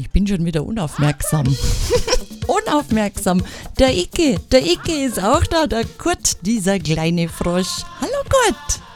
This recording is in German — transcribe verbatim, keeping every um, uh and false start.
Ich bin schon wieder unaufmerksam. Unaufmerksam. Der Icke, der Icke ist auch da, der Kurt, dieser kleine Frosch. Hallo Kurt.